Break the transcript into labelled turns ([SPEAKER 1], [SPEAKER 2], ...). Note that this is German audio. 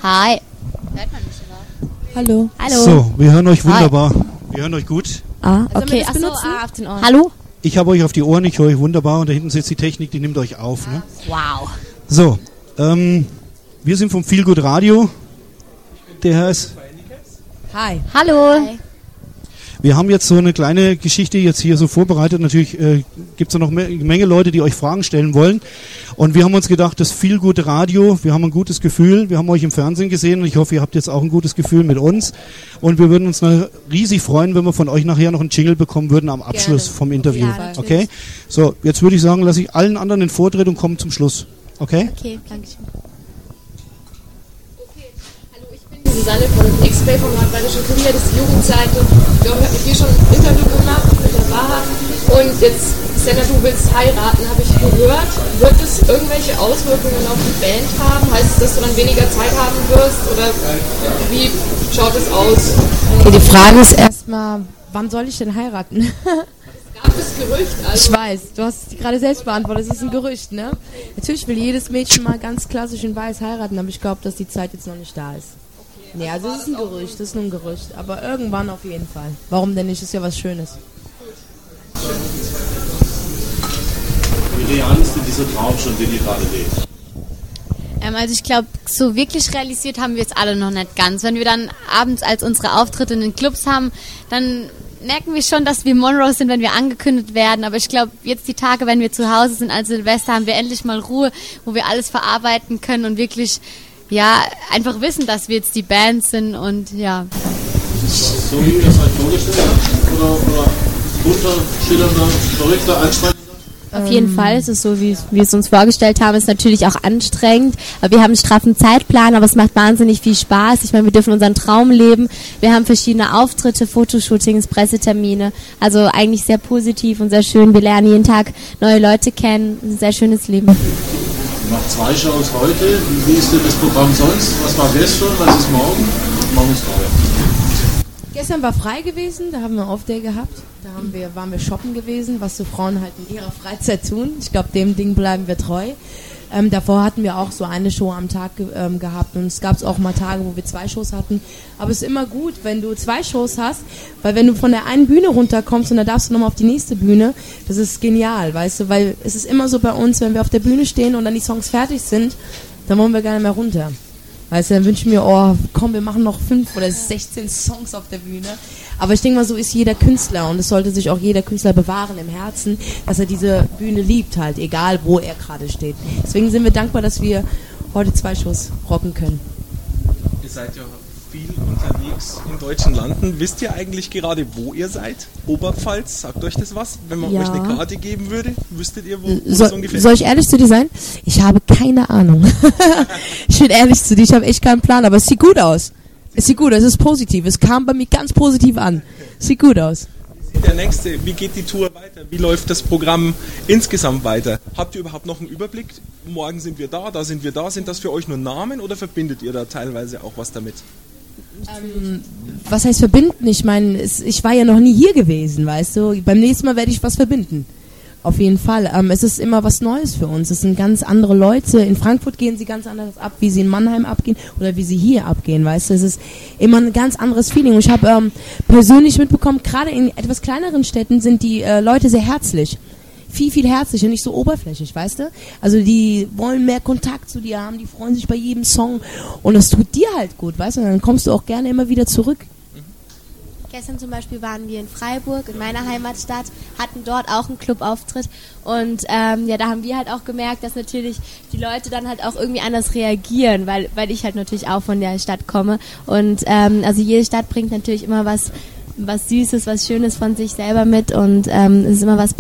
[SPEAKER 1] Hi.
[SPEAKER 2] Hallo.
[SPEAKER 1] Hallo.
[SPEAKER 3] So, wir hören euch wunderbar. Wir hören euch gut.
[SPEAKER 1] Okay. Achso, auf den Ohren. Hallo?
[SPEAKER 3] Ich habe euch auf die Ohren, ich höre euch wunderbar und da hinten sitzt die Technik, die nimmt euch auf. Ne?
[SPEAKER 1] Wow.
[SPEAKER 3] So, wir sind vom Feel Good Radio. Der Herr ist...
[SPEAKER 2] Hi.
[SPEAKER 1] Hallo. Hi.
[SPEAKER 3] Wir haben jetzt so eine kleine Geschichte jetzt hier so vorbereitet. Natürlich gibt es da noch eine Menge Leute, die euch Fragen stellen wollen. Und wir haben uns gedacht, das Feel Good Radio, wir haben ein gutes Gefühl. Wir haben euch im Fernsehen gesehen und ich hoffe, ihr habt jetzt auch ein gutes Gefühl mit uns. Und wir würden uns riesig freuen, wenn wir von euch nachher noch einen Jingle bekommen würden am Abschluss vom Interview. Ja, okay? So, jetzt würde ich sagen, lasse ich allen anderen den Vortritt und komme zum Schluss. Okay?
[SPEAKER 1] Okay, danke schön.
[SPEAKER 4] Susanne von X-Play-Format Bayerische Kurier, das ist die Jugendseite. Ich glaube, ich habe mit dir schon ein Interview gemacht, mit der Baha. Und jetzt, Senna, du willst heiraten, habe ich gehört. Wird es irgendwelche Auswirkungen auf die Band haben? Heißt es, dass du dann weniger Zeit haben wirst? Oder wie schaut es aus?
[SPEAKER 2] Okay, die Frage ist erstmal, wann soll ich denn heiraten?
[SPEAKER 4] Gab es Gerücht? Also
[SPEAKER 2] ich weiß, du hast es gerade selbst beantwortet, es ist ein Gerücht, ne? Natürlich will jedes Mädchen mal ganz klassisch in weiß heiraten, aber ich glaube, dass die Zeit jetzt noch nicht da ist. Nee, also das ist ein Gerücht, das ist nur ein Gerücht. Aber irgendwann auf jeden Fall. Warum denn nicht? Das ist ja was Schönes.
[SPEAKER 5] Wie real ist denn dieser Traum schon, den ihr gerade lebt?
[SPEAKER 1] Also ich glaube, so wirklich realisiert haben wir es alle noch nicht ganz. Wenn wir dann abends als unsere Auftritte in den Clubs haben, dann merken wir schon, dass wir Monroe sind, wenn wir angekündigt werden. Aber ich glaube, jetzt die Tage, wenn wir zu Hause sind als Silvester, haben wir endlich mal Ruhe, wo wir alles verarbeiten können und wirklich... Ja, einfach wissen, dass wir jetzt die Band sind und ja.
[SPEAKER 5] So wie ihr es euch vorgestellt habt? Oder bunter, schillernder, verrückter, ansprechender?
[SPEAKER 1] Auf jeden Fall ist es so, wie wir es uns vorgestellt haben. Es ist natürlich auch anstrengend, aber wir haben einen straffen Zeitplan, aber es macht wahnsinnig viel Spaß. Ich meine, wir dürfen unseren Traum leben. Wir haben verschiedene Auftritte, Fotoshootings, Pressetermine. Also eigentlich sehr positiv und sehr schön. Wir lernen jeden Tag neue Leute kennen. Ein sehr schönes Leben.
[SPEAKER 5] Ihr macht 2 Shows heute. Wie ist denn das Programm sonst? Was war gestern? Was ist morgen? Morgen ist frei.
[SPEAKER 2] Gestern war frei gewesen, da haben wir Off-Day gehabt. Da waren wir shoppen gewesen, was so Frauen halt in ihrer Freizeit tun. Ich glaube, dem Ding bleiben wir treu. Davor hatten wir auch so eine Show am Tag gehabt und es gab auch mal Tage, wo wir 2 Shows hatten. Aber es ist immer gut, wenn du 2 Shows hast, weil wenn du von der einen Bühne runterkommst und dann darfst du nochmal auf die nächste Bühne, das ist genial, weißt du, weil es ist immer so bei uns, wenn wir auf der Bühne stehen und dann die Songs fertig sind, dann wollen wir gar nicht mehr runter. Weißt du, dann wünschen wir, oh komm, wir machen noch 5 oder 16 Songs auf der Bühne. Aber ich denke mal, so ist jeder Künstler und es sollte sich auch jeder Künstler bewahren im Herzen, dass er diese Bühne liebt halt, egal wo er gerade steht. Deswegen sind wir dankbar, dass wir heute 2 Shows rocken können.
[SPEAKER 6] Ihr seid ja viel unterwegs in deutschen Landen. Wisst ihr eigentlich gerade, wo ihr seid? Oberpfalz, sagt euch das was? Wenn man euch eine Karte geben würde, wüsstet ihr, wo das ungefähr ist?
[SPEAKER 2] Soll ich ehrlich zu dir sein? Ich habe keine Ahnung. Ich bin ehrlich zu dir, ich habe echt keinen Plan, aber es sieht gut aus. Es sieht gut aus, es ist positiv. Es kam bei mir ganz positiv an. Es sieht gut aus.
[SPEAKER 6] Der nächste, wie geht die Tour weiter? Wie läuft das Programm insgesamt weiter? Habt ihr überhaupt noch einen Überblick? Morgen sind wir da sind wir da. Sind das für euch nur Namen oder verbindet ihr da teilweise auch was damit?
[SPEAKER 2] Was heißt verbinden? Ich meine, ich war ja noch nie hier gewesen, weißt du. Beim nächsten Mal werde ich was verbinden. Auf jeden Fall. Es ist immer was Neues für uns. Es sind ganz andere Leute. In Frankfurt gehen sie ganz anders ab, wie sie in Mannheim abgehen oder wie sie hier abgehen, weißt du. Es ist immer ein ganz anderes Feeling. Und ich habe persönlich mitbekommen, gerade in etwas kleineren Städten sind die Leute sehr herzlich. Viel herzlicher, nicht so oberflächlich, weißt du? Also die wollen mehr Kontakt zu dir haben, die freuen sich bei jedem Song und das tut dir halt gut, weißt du? Und dann kommst du auch gerne immer wieder zurück.
[SPEAKER 1] Gestern zum Beispiel waren wir in Freiburg, in meiner Heimatstadt, hatten dort auch einen Clubauftritt und ja, da haben wir halt auch gemerkt, dass natürlich die Leute dann halt auch irgendwie anders reagieren, weil ich halt natürlich auch von der Stadt komme und also jede Stadt bringt natürlich immer was Süßes, was Schönes von sich selber mit und es ist immer was